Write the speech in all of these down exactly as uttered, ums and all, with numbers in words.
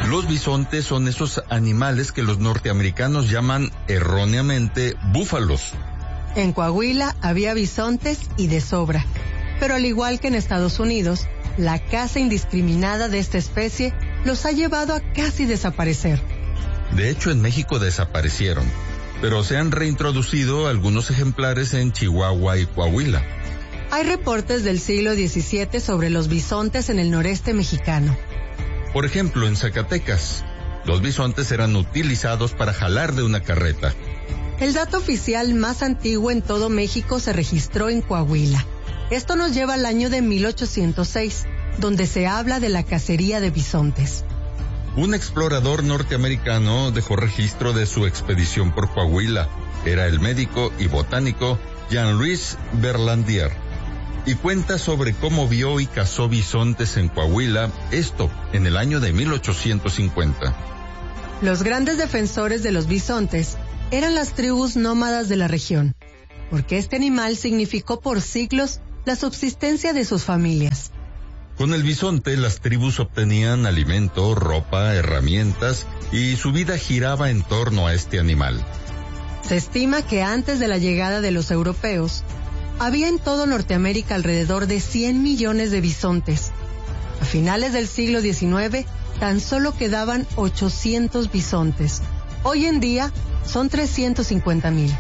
Los bisontes son esos animales que los norteamericanos llaman erróneamente búfalos. En Coahuila había bisontes y de sobra, pero al igual que en Estados Unidos, la caza indiscriminada de esta especie los ha llevado a casi desaparecer. De hecho, en México desaparecieron, pero se han reintroducido algunos ejemplares en Chihuahua y Coahuila. Hay reportes del siglo diecisiete sobre los bisontes en el noreste mexicano. Por ejemplo, en Zacatecas, los bisontes eran utilizados para jalar de una carreta. El dato oficial más antiguo en todo México se registró en Coahuila. Esto nos lleva al año de mil ochocientos seis, donde se habla de la cacería de bisontes. Un explorador norteamericano dejó registro de su expedición por Coahuila. Era el médico y botánico Jean-Louis Berlandier. Y cuenta sobre cómo vio y cazó bisontes en Coahuila, esto en el año de mil ochocientos cincuenta. Los grandes defensores de los bisontes eran las tribus nómadas de la región, porque este animal significó por siglos la subsistencia de sus familias. Con el bisonte, las tribus obtenían alimento, ropa, herramientas, y su vida giraba en torno a este animal. Se estima que antes de la llegada de los europeos, había en todo Norteamérica alrededor de cien millones de bisontes. A finales del siglo diecinueve, tan solo quedaban ochocientos bisontes. Hoy en día, son trescientos cincuenta mil.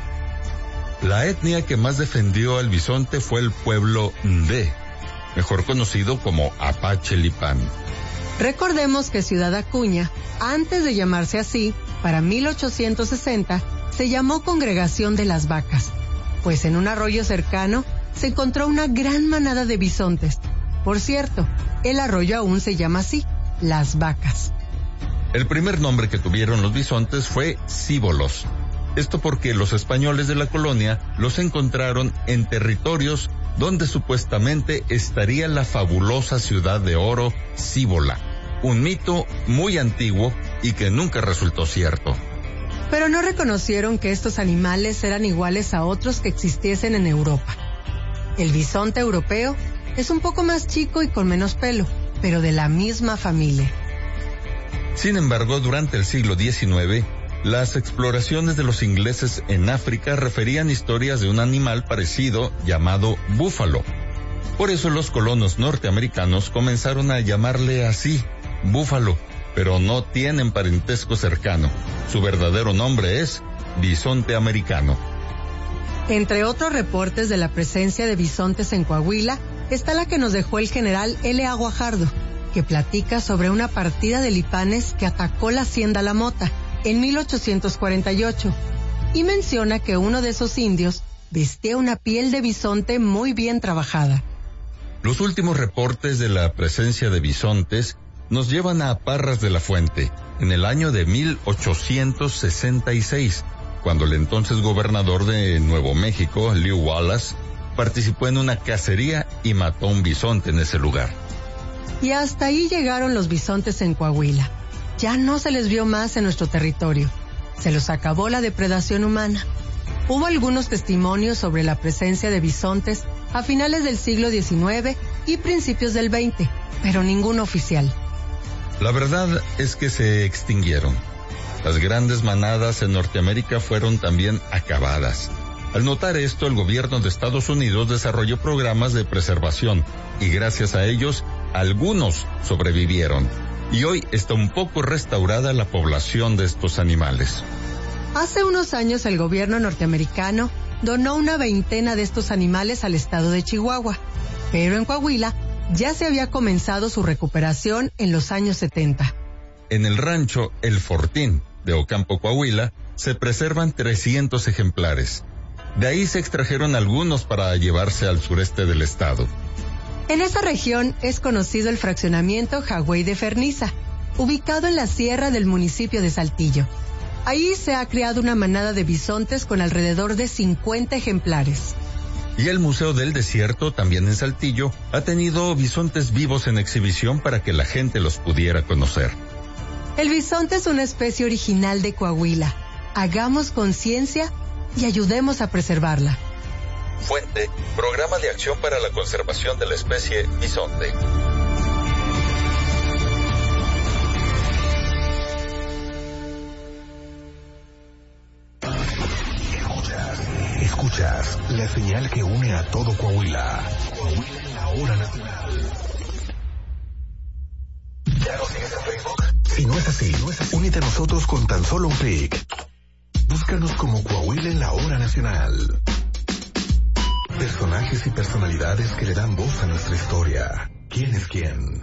La etnia que más defendió al bisonte fue el pueblo Ndé, mejor conocido como Apache Lipán. Recordemos que Ciudad Acuña, antes de llamarse así, para mil ochocientos sesenta, se llamó Congregación de las Vacas, pues en un arroyo cercano se encontró una gran manada de bisontes. Por cierto, el arroyo aún se llama así, Las Vacas. El primer nombre que tuvieron los bisontes fue cíbolos. Esto porque los españoles de la colonia los encontraron en territorios donde supuestamente estaría la fabulosa ciudad de oro Cíbola, un mito muy antiguo y que nunca resultó cierto. Pero no reconocieron que estos animales eran iguales a otros que existiesen en Europa. El bisonte europeo es un poco más chico y con menos pelo, pero de la misma familia. Sin embargo, durante el siglo diecinueve, las exploraciones de los ingleses en África referían historias de un animal parecido llamado búfalo. Por eso los colonos norteamericanos comenzaron a llamarle así, búfalo, pero no tienen parentesco cercano. Su verdadero nombre es bisonte americano. Entre otros reportes de la presencia de bisontes en Coahuila, está la que nos dejó el general L A Guajardo, que platica sobre una partida de lipanes que atacó la hacienda La Mota en mil ochocientos cuarenta y ocho, y menciona que uno de esos indios vestía una piel de bisonte muy bien trabajada. Los últimos reportes de la presencia de bisontes nos llevan a Parras de la Fuente, en el año de mil ochocientos sesenta y seis, cuando el entonces gobernador de Nuevo México, Lew Wallace, participó en una cacería y mató un bisonte en ese lugar. Y hasta ahí llegaron los bisontes en Coahuila. Ya no se les vio más en nuestro territorio. Se los acabó la depredación humana. Hubo algunos testimonios sobre la presencia de bisontes a finales del siglo diecinueve y principios del veinte, pero ninguno oficial. La verdad es que se extinguieron. Las grandes manadas en Norteamérica fueron también acabadas. Al notar esto, el gobierno de Estados Unidos desarrolló programas de preservación y gracias a ellos, algunos sobrevivieron. Y hoy está un poco restaurada la población de estos animales. Hace unos años el gobierno norteamericano donó una veintena de estos animales al estado de Chihuahua, pero en Coahuila ya se había comenzado su recuperación en los años setenta. En el rancho El Fortín de Ocampo, Coahuila, se preservan trescientos ejemplares. De ahí se extrajeron algunos para llevarse al sureste del estado. En esa región es conocido el fraccionamiento Jagüey de Ferniza, ubicado en la sierra del municipio de Saltillo. Ahí se ha creado una manada de bisontes con alrededor de cincuenta ejemplares. Y el Museo del Desierto, también en Saltillo, ha tenido bisontes vivos en exhibición para que la gente los pudiera conocer. El bisonte es una especie original de Coahuila. Hagamos conciencia y ayudemos a preservarla. Fuente, Programa de Acción para la Conservación de la Especie Bisonte. señal que une a todo Coahuila. Coahuila en la hora nacional. ¿Ya nos sigues en Facebook? Si no es así, no es así, únete a nosotros con tan solo un clic. Búscanos como Coahuila en la hora nacional. Personajes y personalidades que le dan voz a nuestra historia. ¿Quién es quién?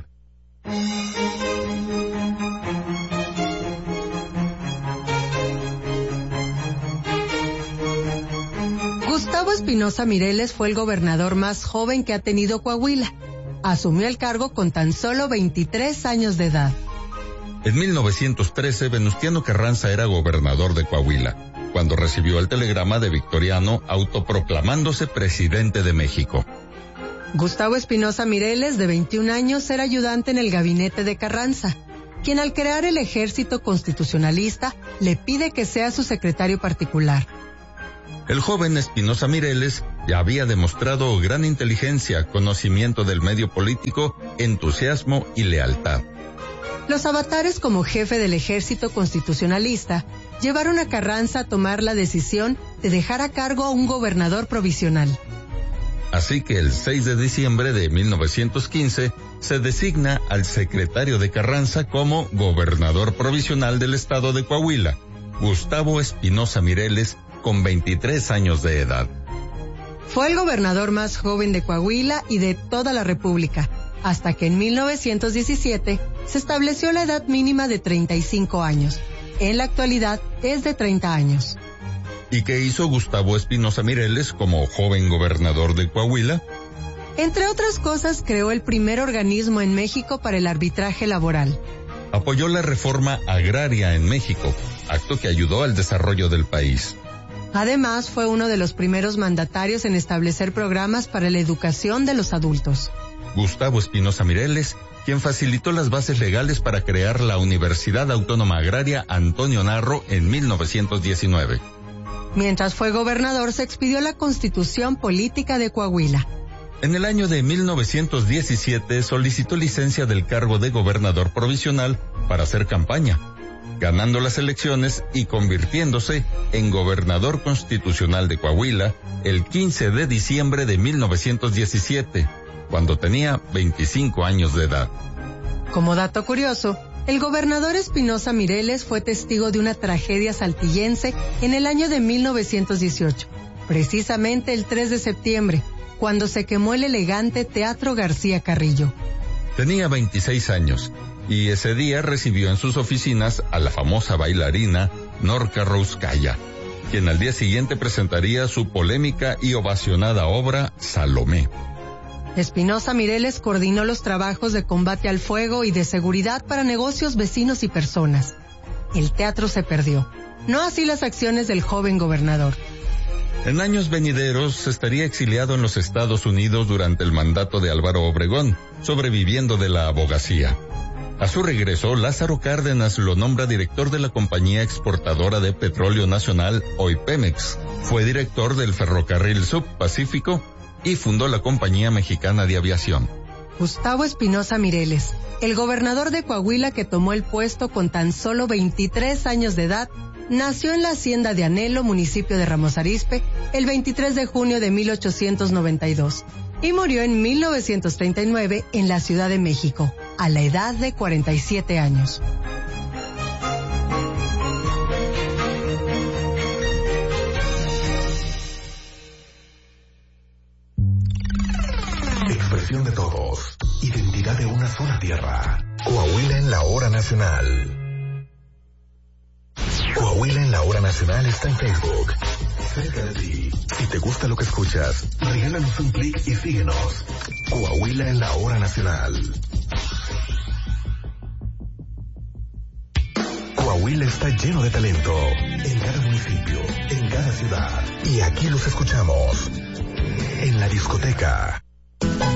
Gustavo Espinosa Mireles fue el gobernador más joven que ha tenido Coahuila. Asumió el cargo con tan solo veintitrés años de edad. En mil novecientos trece, Venustiano Carranza era gobernador de Coahuila, cuando recibió el telegrama de Victoriano autoproclamándose presidente de México. Gustavo Espinosa Mireles, de veintiún años, era ayudante en el gabinete de Carranza, quien al crear el ejército constitucionalista le pide que sea su secretario particular. El joven Espinosa Mireles ya había demostrado gran inteligencia, conocimiento del medio político, entusiasmo y lealtad. Los avatares como jefe del ejército constitucionalista llevaron a Carranza a tomar la decisión de dejar a cargo a un gobernador provisional. Así que el seis de diciembre de mil novecientos quince se designa al secretario de Carranza como gobernador provisional del estado de Coahuila, Gustavo Espinosa Mireles, con veintitrés años de edad. Fue el gobernador más joven de Coahuila y de toda la República, hasta que en mil novecientos diecisiete se estableció la edad mínima de treinta y cinco años. En la actualidad es de treinta años. ¿Y qué hizo Gustavo Espinosa Mireles como joven gobernador de Coahuila? Entre otras cosas, creó el primer organismo en México para el arbitraje laboral. Apoyó la reforma agraria en México, acto que ayudó al desarrollo del país. Además, fue uno de los primeros mandatarios en establecer programas para la educación de los adultos. Gustavo Espinosa Mireles, quien facilitó las bases legales para crear la Universidad Autónoma Agraria Antonio Narro en mil novecientos diecinueve. Mientras fue gobernador, se expidió la Constitución Política de Coahuila. En el año de mil novecientos diecisiete solicitó licencia del cargo de gobernador provisional para hacer campaña, ganando las elecciones y convirtiéndose en gobernador constitucional de Coahuila el quince de diciembre de mil novecientos diecisiete, cuando tenía veinticinco años de edad. Como dato curioso, el gobernador Espinosa Mireles fue testigo de una tragedia saltillense en el año de mil novecientos dieciocho, precisamente el tres de septiembre, cuando se quemó el elegante Teatro García Carrillo. Tenía veintiséis años y ese día recibió en sus oficinas a la famosa bailarina Norca Rouskaya, quien al día siguiente presentaría su polémica y ovacionada obra Salomé. Espinosa Mireles coordinó los trabajos de combate al fuego y de seguridad para negocios, vecinos y personas. El teatro se perdió, no así las acciones del joven gobernador. En años venideros estaría exiliado en los Estados Unidos durante el mandato de Álvaro Obregón, sobreviviendo de la abogacía. A su regreso, Lázaro Cárdenas lo nombra director de la compañía exportadora de petróleo nacional, hoy Pemex. Fue director del ferrocarril Subpacífico y fundó la Compañía Mexicana de Aviación. Gustavo Espinosa Mireles, el gobernador de Coahuila que tomó el puesto con tan solo veintitrés años de edad, nació en la hacienda de Anhelo, municipio de Ramos Arizpe, el veintitrés de junio de mil ochocientos noventa y dos y murió en mil novecientos treinta y nueve en la Ciudad de México, a la edad de cuarenta y siete años. Expresión de todos. Identidad de una sola tierra. Coahuila en la hora nacional. Coahuila en la hora nacional está en Facebook. Cerca de ti. Si te gusta lo que escuchas, regálanos un clic y síguenos. Coahuila en la hora nacional. Coahuila está lleno de talento. En cada municipio, en cada ciudad. Y aquí los escuchamos. En la discoteca.